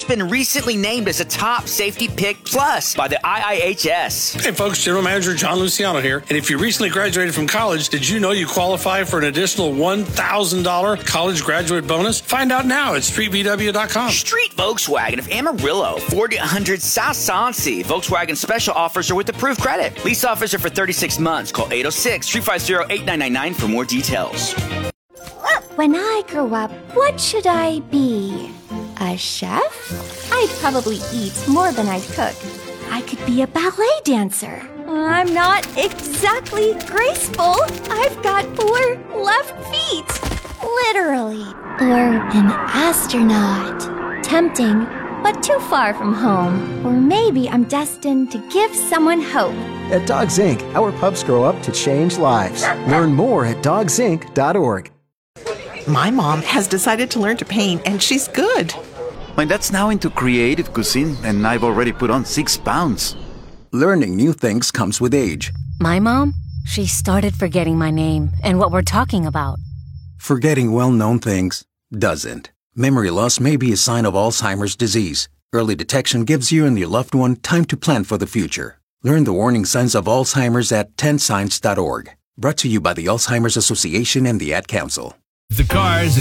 been recently named as a top safety pick plus by the IIHS. Hey folks, General Manager John Luciano here. And if you recently graduated from college, did you know you qualify for an additional $1,000 college graduate bonus? Find out now at streetvw.com. Street Volkswagen of Amarillo, 4800 South Soncy. Volkswagen special offers are with approved credit. Lease offers are for 36 months. Call 806-350-8999 for more details. When I grow up, what should I be? A chef? I'd probably eat more than I'd cook. I could be a ballet dancer. I'm not exactly graceful. I've got 4 left feet. Literally. Or an astronaut. Tempting, but too far from home. Or maybe I'm destined to give someone hope. At Dogs Inc., our pups grow up to change lives. Learn more at dogsinc.org. My mom has decided to learn to paint, and she's good. My dad's now into creative cuisine, and I've already put on 6 pounds. Learning new things comes with age. My mom, she started forgetting my name and what we're talking about. Forgetting well-known things doesn't. Memory loss may be a sign of Alzheimer's disease. Early detection gives you and your loved one time to plan for the future. Learn the warning signs of Alzheimer's at 10signs.org. Brought to you by the Alzheimer's Association and the Ad Council. The Cars